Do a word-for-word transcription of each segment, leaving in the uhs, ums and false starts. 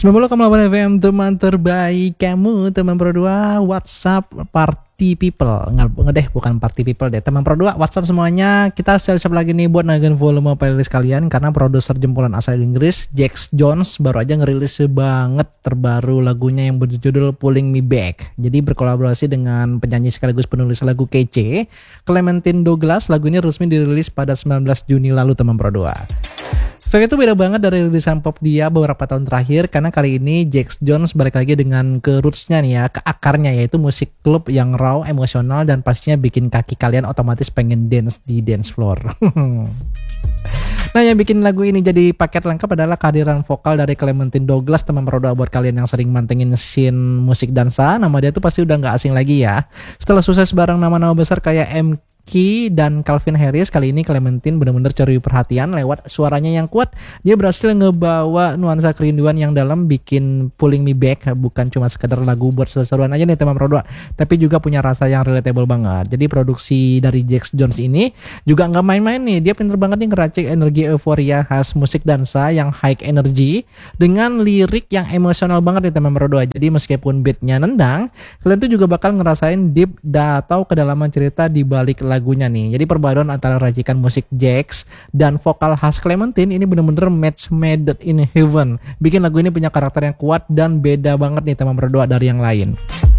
sembilan puluh koma delapan F M, teman terbaik kamu, teman Pro dua, WhatsApp Party People. Nggak, deh, bukan Party People deh. Teman Pro dua, WhatsApp semuanya. Kita siap-siap lagi nih buat naikin volume playlist kalian karena produser jempolan asal Inggris, Jax Jones, baru aja ngerilis banget terbaru lagunya yang berjudul Pulling Me Back. Jadi berkolaborasi dengan penyanyi sekaligus penulis lagu kece, Clementine Douglas. Lagu ini resmi dirilis pada sembilan belas Juni lalu, teman Pro dua. Vibe itu beda banget dari rilisan pop dia beberapa tahun terakhir karena kali ini Jax Jones balik lagi dengan ke rootsnya nih ya, ke akarnya, yaitu musik klub yang raw, emosional, dan pastinya bikin kaki kalian otomatis pengen dance di dance floor. Nah, yang bikin lagu ini jadi paket lengkap adalah kehadiran vokal dari Clementine Douglas, teman Pro dua. Buat kalian yang sering mantengin scene musik dansa, nama dia tuh pasti udah gak asing lagi ya. Setelah sukses bareng nama-nama besar kayak M Key dan Calvin Harris, kali ini Clementine benar-benar curi perhatian lewat suaranya yang kuat. Dia berhasil ngebawa nuansa kerinduan yang dalam, bikin Pulling Me Back bukan cuma sekedar lagu buat seru-seruan aja nih teman Pro dua, tapi juga punya rasa yang relatable banget. Jadi produksi dari Jax Jones ini juga nggak main-main nih. Dia pinter banget nih ngeracik energi euforia khas musik dansa yang high energy dengan lirik yang emosional banget nih teman Pro dua. Jadi meskipun beatnya nendang, kalian tuh juga bakal ngerasain deep atau kedalaman cerita di balik lagunya nih. Jadi perpaduan antara racikan musik Jax dan vokal khas Clementine ini bener-bener match made in heaven. Bikin lagu ini punya karakter yang kuat dan beda banget nih teman Pro dua dari yang lain.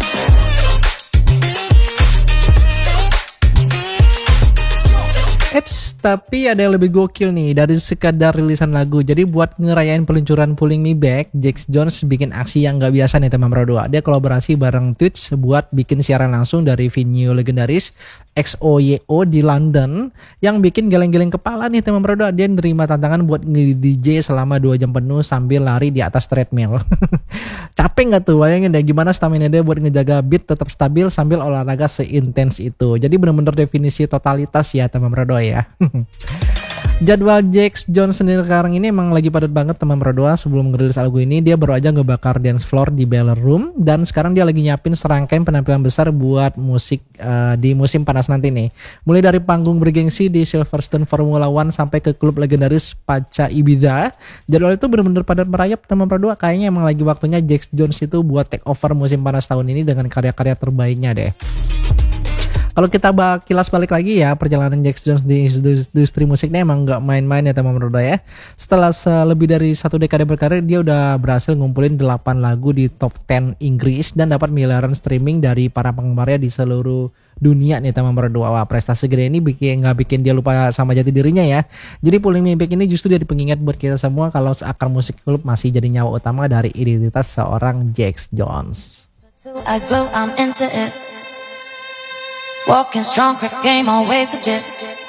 Eits, tapi ada yang lebih gokil nih dari sekadar rilisan lagu. Jadi buat ngerayain peluncuran Pulling Me Back, Jax Jones bikin aksi yang gak biasa nih teman Pro dua. Dia kolaborasi bareng Twitch buat bikin siaran langsung dari venue legendaris X O Y O di London, yang bikin geleng-geleng kepala nih teman Pro dua. Dia nerima tantangan buat nge-D J selama dua jam penuh sambil lari di atas treadmill. Capek gak tuh? Bayangin deh gimana stamina dia buat ngejaga beat tetap stabil sambil olahraga seintens itu. Jadi bener-bener definisi totalitas ya teman Pro dua ya. Jadwal Jax Jones sendiri sekarang ini emang lagi padat banget teman Pro dua. Sebelum ngerilis lagu ini dia baru aja ngebakar dance floor di Boiler Room, dan sekarang dia lagi nyiapin serangkaian penampilan besar buat musik uh, di musim panas nanti nih. Mulai dari panggung bergengsi di Silverstone Formula One sampai ke klub legendaris Paca Ibiza. Jadwal itu benar-benar padat merayap teman Pro dua. Kayaknya emang lagi waktunya Jax Jones itu buat take over musim panas tahun ini dengan karya-karya terbaiknya deh. Kalau kita bak kilas balik lagi ya, perjalanan Jax Jones di industri musiknya emang gak main-main ya teman Pro dua ya. Setelah lebih dari satu dekade berkarir, dia udah berhasil ngumpulin delapan lagu di top sepuluh Inggris dan dapat miliaran streaming dari para penggemarnya di seluruh dunia nih teman Pro dua. Wah, prestasi gede ini bikin nggak bikin dia lupa sama jati dirinya ya. Jadi Pulling Me Back ini justru jadi pengingat buat kita semua kalau seakar musik klub masih jadi nyawa utama dari identitas seorang Jax Jones. Walking strong, crack game, always legit.